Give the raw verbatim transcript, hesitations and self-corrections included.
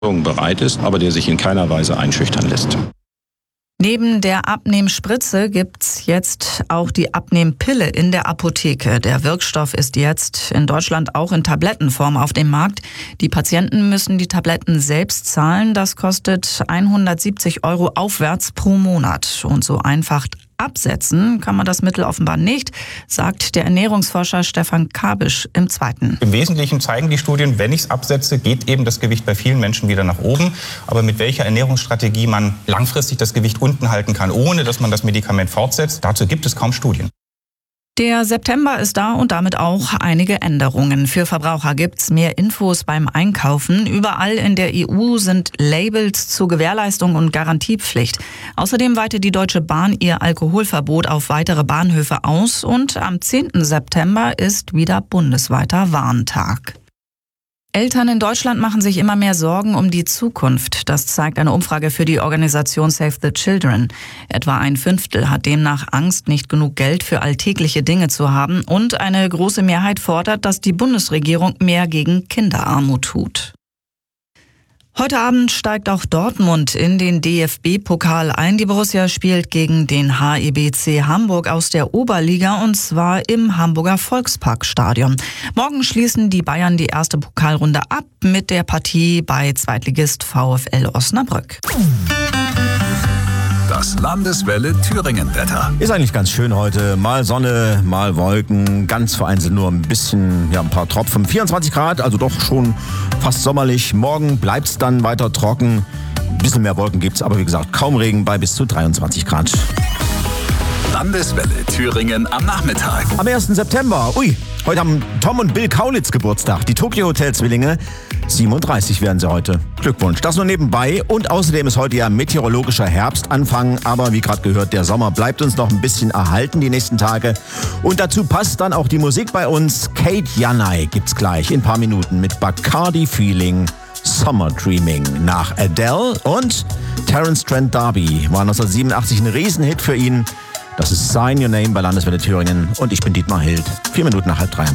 bereit ist, aber der sich in keiner Weise einschüchtern lässt. Neben der Abnehmspritze gibt's jetzt auch die Abnehmpille in der Apotheke. Der Wirkstoff ist jetzt in Deutschland auch in Tablettenform auf dem Markt. Die Patienten müssen die Tabletten selbst zahlen. Das kostet hundertsiebzig Euro aufwärts pro Monat. Und so einfach absetzen kann man das Mittel offenbar nicht, sagt der Ernährungsforscher Stefan Kabisch im Zweiten. Im Wesentlichen zeigen die Studien, wenn ich es absetze, geht eben das Gewicht bei vielen Menschen wieder nach oben. Aber mit welcher Ernährungsstrategie man langfristig das Gewicht unten halten kann, ohne dass man das Medikament fortsetzt, dazu gibt es kaum Studien. Der September ist da und damit auch einige Änderungen. Für Verbraucher gibt's mehr Infos beim Einkaufen. Überall in der E U sind Labels zur Gewährleistung und Garantiepflicht. Außerdem weitet die Deutsche Bahn ihr Alkoholverbot auf weitere Bahnhöfe aus und am zehnten September ist wieder bundesweiter Warntag. Eltern in Deutschland machen sich immer mehr Sorgen um die Zukunft. Das zeigt eine Umfrage für die Organisation Save the Children. Etwa ein Fünftel hat demnach Angst, nicht genug Geld für alltägliche Dinge zu haben. Und eine große Mehrheit fordert, dass die Bundesregierung mehr gegen Kinderarmut tut. Heute Abend steigt auch Dortmund in den D F B-Pokal ein. Die Borussia spielt gegen den H E B C Hamburg aus der Oberliga und zwar im Hamburger Volksparkstadion. Morgen schließen die Bayern die erste Pokalrunde ab mit der Partie bei Zweitligist VfL Osnabrück. Das Landeswelle Thüringen-Wetter. Ist eigentlich ganz schön heute. Mal Sonne, mal Wolken. Ganz vereinzelt nur ein bisschen, ja, ein paar Tropfen. vierundzwanzig Grad, also doch schon fast sommerlich. Morgen bleibt's dann weiter trocken. Ein bisschen mehr Wolken gibt's, aber wie gesagt, kaum Regen bei bis zu dreiundzwanzig Grad. Landeswelle Thüringen am Nachmittag. Am ersten September, ui, heute haben Tom und Bill Kaulitz Geburtstag. Die Tokyo Hotel Zwillinge. siebenunddreißig werden sie heute. Glückwunsch. Das nur nebenbei. Und außerdem ist heute ja meteorologischer Herbstanfang. Aber wie gerade gehört, der Sommer bleibt uns noch ein bisschen erhalten die nächsten Tage. Und dazu passt dann auch die Musik bei uns. Kate Janai gibt's gleich in ein paar Minuten mit Bacardi Feeling Summer Dreaming. Nach Adele und Terence Trent D'Arby war neunzehnhundertsiebenundachtzig ein Riesenhit für ihn. Das ist Sign Your Name bei Landeswelle Thüringen. Und ich bin Dietmar Hild. Vier Minuten nach halb drei.